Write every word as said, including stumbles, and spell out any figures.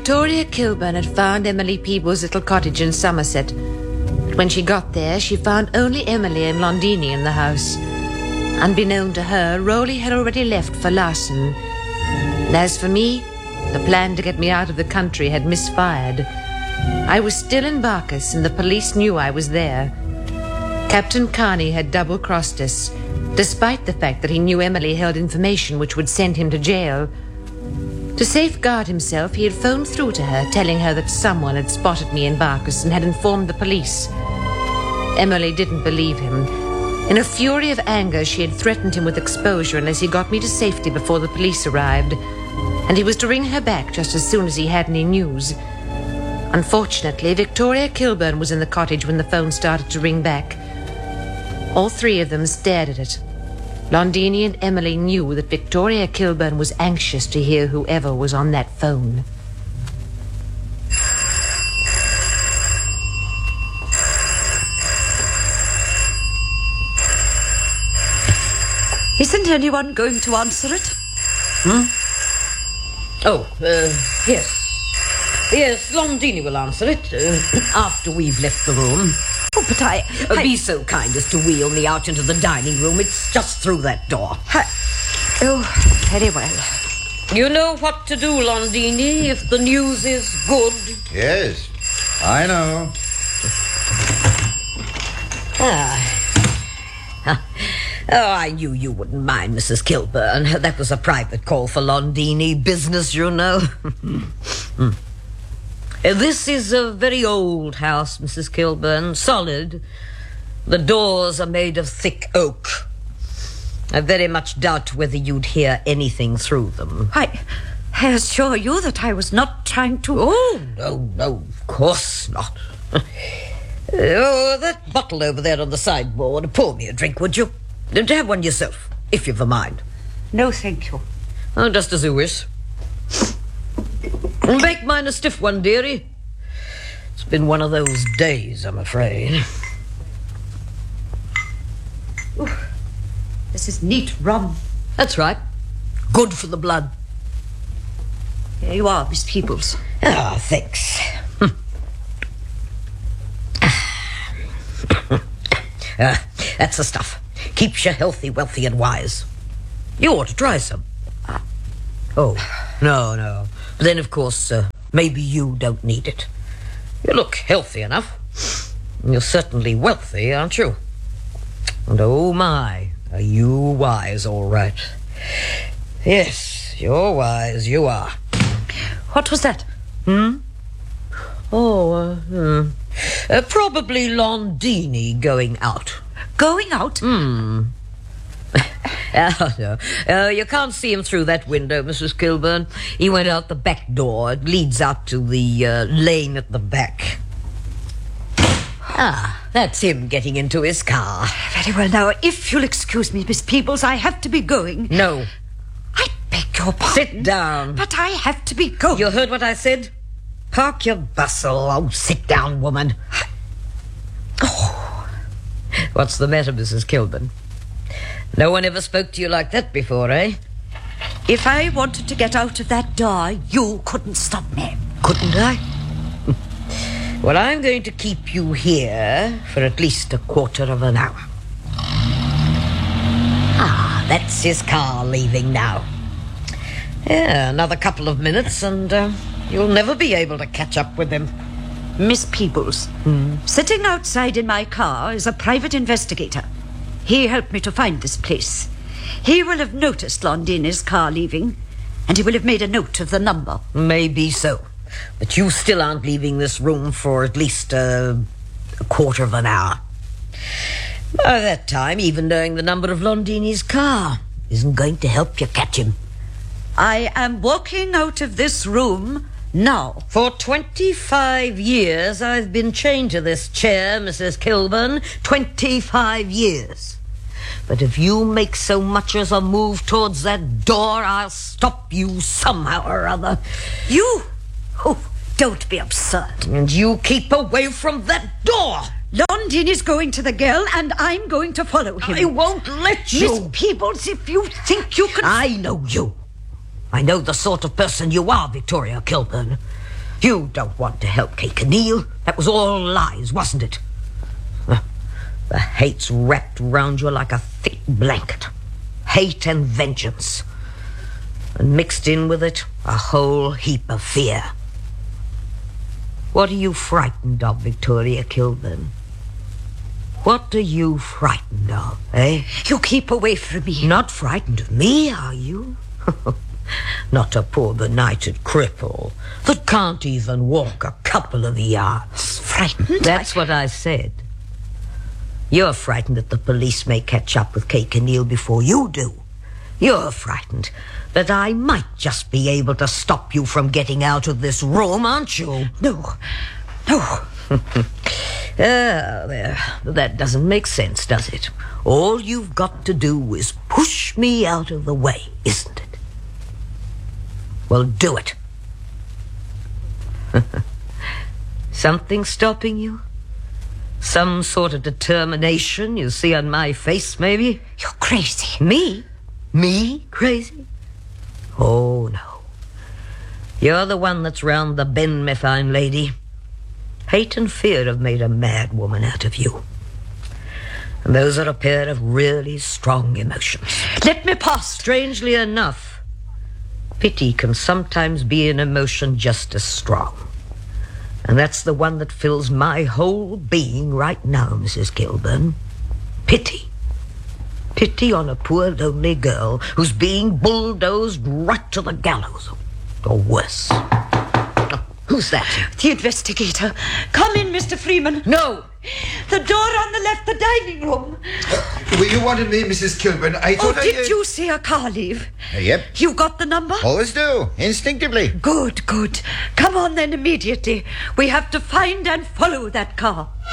Victoria Kilburn had found Emily Peebles' little cottage in Somerset. But when she got there, she found only Emily and Londini in the house. Unbeknown to her, Rowley had already left for Larson. And as for me, the plan to get me out of the country had misfired. I was still in Barkis, and the police knew I was there. Captain Carney had double-crossed us, despite the fact that he knew Emily held information which would send him to jail. To safeguard himself, he had phoned through to her, telling her that someone had spotted me in Barkis and had informed the police. Emily didn't believe him. In a fury of anger, she had threatened him with exposure unless he got me to safety before the police arrived, and he was to ring her back just as soon as he had any news. Unfortunately, Victoria Kilburn was in the cottage when the phone started to ring back. All three of them stared at it. Londini and Emily knew that Victoria Kilburn was anxious to hear whoever was on that phone. Isn't anyone going to answer it? Hmm? Oh, uh, yes. Yes, Londini will answer it uh, after we've left the room. Oh, but I, Uh, I... Be so kind as to wheel me out into the dining room. It's just through that door. I... Oh, very well. You know what to do, Londini, if the news is good. Yes, I know. Ah. Oh, I knew you wouldn't mind, Missus Kilburn. That was a private call for Londini. Business, you know. mm. Uh, This is a very old house, Missus Kilburn. Solid. The doors are made of thick oak. I very much doubt whether you'd hear anything through them. I, I assure you that I was not trying to... Oh, no, no, of course not. Oh, that bottle over there on the sideboard. Pour me a drink, would you? Don't have one yourself, if you've a mind. No, thank you. Oh, just as you wish. Make mine a stiff one, dearie. It's been one of those days, I'm afraid. Ooh, this is neat rum. That's right. Good for the blood. Here you are, Miss Peebles. Ah, thanks. Ah, that's the stuff. Keeps you healthy, wealthy, and wise. You ought to try some. Oh, no, no. But then, of course, uh, maybe you don't need it. You look healthy enough. You're certainly wealthy, aren't you? And oh my, are you wise, all right. Yes, you're wise, you are. What was that? Hmm? Oh, uh, hmm. Uh, probably Londini going out. Going out? Hmm. Oh, no. Uh, you can't see him through that window, Missus Kilburn. He went out the back door. It leads out to the uh, lane at the back. Ah, that's him getting into his car. Very well. Now, if you'll excuse me, Miss Peebles, I have to be going. No. I beg your pardon. Sit down. But I have to be going. You heard what I said? Park your bustle. Oh, sit down, woman. Oh. What's the matter, Missus Kilburn? No one ever spoke to you like that before, eh? If I wanted to get out of that door, you couldn't stop me. Couldn't I? Well, I'm going to keep you here for at least a quarter of an hour. Ah, that's his car leaving now. Yeah, another couple of minutes and uh, you'll never be able to catch up with him. Miss Peebles, Hmm. sitting outside in my car is a private investigator. He helped me to find this place. He will have noticed Londini's car leaving, and he will have made a note of the number. Maybe so. But you still aren't leaving this room for at least uh, a quarter of an hour. By that time, even knowing the number of Londini's car isn't going to help you catch him. I am walking out of this room now. For twenty-five years I've been chained to this chair, Missus Kilburn. Twenty-five years. But if you make so much as a move towards that door, I'll stop you somehow or other. You? Oh, don't be absurd. And you keep away from that door. Londini is going to the girl, and I'm going to follow him. I won't let you. Miss Peebles, if you think you can... I know you. I know the sort of person you are, Victoria Kilburn. You don't want to help Kay Keneal. That was all lies, wasn't it? Uh, the hate's wrapped round you like a thick blanket. Hate and vengeance. And mixed in with it, a whole heap of fear. What are you frightened of, Victoria Kilburn? What are you frightened of, eh? You keep away from me. Not frightened of me, are you? Not a poor benighted cripple that can't even walk a couple of yards. Frightened? That's what I said. You're frightened that the police may catch up with Kay Keneal before you do. You're frightened that I might just be able to stop you from getting out of this room, aren't you? No. No. Ah, there. That doesn't make sense, does it? All you've got to do is push me out of the way, isn't it? Well, do it. Something stopping you? Some sort of determination you see on my face, maybe? You're crazy. Me? Me crazy? Oh, no. You're the one that's round the bend, my fine lady. Hate and fear have made a mad woman out of you. And those are a pair of really strong emotions. Let me pass. Strangely enough, pity can sometimes be an emotion just as strong. And that's the one that fills my whole being right now, Missus Kilburn. Pity. Pity on a poor lonely girl who's being bulldozed right to the gallows. Or worse. Oh, who's that? The investigator. Come in, Mister Freeman. No! The door on the left, the dining room. Uh, well, you wanted me, Missus Kilburn. I Oh, thought I... did uh, you see a car leave? Uh, yep. You got the number? Always do. Instinctively. Good, good. Come on then immediately. We have to find and follow that car.